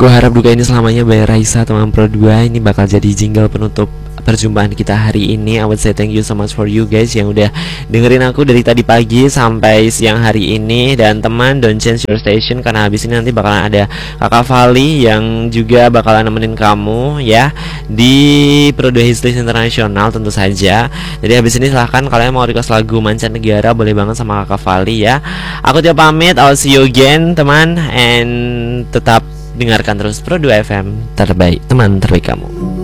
Gue harap duka ini selamanya by Raisa teman Pro 2. Ini bakal jadi jingle penutup perjumpaan kita hari ini. I would say thank you so much for you guys yang udah dengerin aku dari tadi pagi sampai siang hari ini. Dan teman, don't change your station, karena habis ini nanti bakalan ada Kakak Vali yang juga bakalan nemenin kamu ya di Pro 2 History Internasional tentu saja. Jadi habis ini silahkan kalian mau request lagu mancanegara boleh banget sama Kakak Vali ya. Aku tiap pamit, I'll see you again teman, and tetap dengarkan terus Pro 2 FM terbaik, teman terbaik kamu.